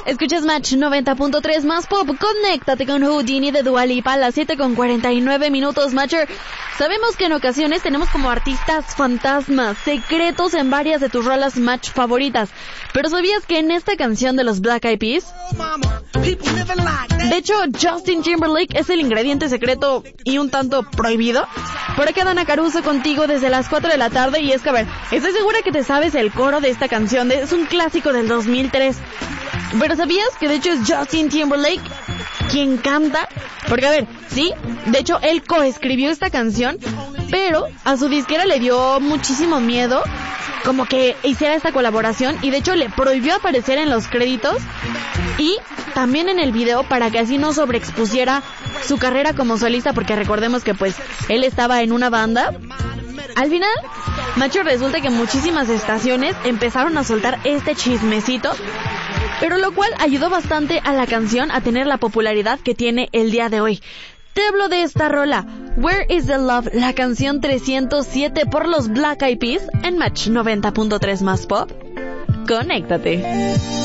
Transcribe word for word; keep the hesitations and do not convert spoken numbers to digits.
Escuchas Match noventa punto tres más pop. Conéctate con Houdini de Dua Lipa a las siete con cuarenta y nueve minutos, Matcher. Sabemos que en ocasiones tenemos como artistas fantasmas, secretos en varias de tus rolas Match favoritas. Pero ¿sabías que en esta canción de los Black Eyed Peas, de hecho, Justin Timberlake es el ingrediente secreto y un tanto prohibido? Por acá Dana Caruso contigo desde las cuatro de la tarde. Y es que, a ver, estoy segura que te sabes el coro de esta canción. Es un clásico del dos mil tres. Pero ¿sabías que de hecho es Justin Timberlake quien canta? Porque, a ver, sí, de hecho él coescribió esta canción, pero a su disquera le dio muchísimo miedo como que hiciera esta colaboración, y de hecho le prohibió aparecer en los créditos y también en el video, para que así no sobreexpusiera su carrera como solista, porque recordemos que pues él estaba en una banda. Al final, macho, resulta que muchísimas estaciones empezaron a soltar este chismecito, pero lo cual ayudó bastante a la canción a tener la popularidad que tiene el día de hoy. Te hablo de esta rola, Where is the Love, la canción trescientos siete por los Black Eyed Peas en Match noventa punto tres más pop. Conéctate.